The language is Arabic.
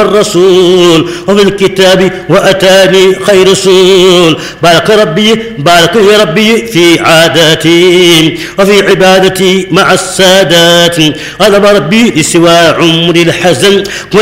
الرسول وفي الكتاب وأتاني خير رسول. بارك يا ربي في عاداتي وفي عبادتي مع السادات. غضب ربي لسوى عمر الحزن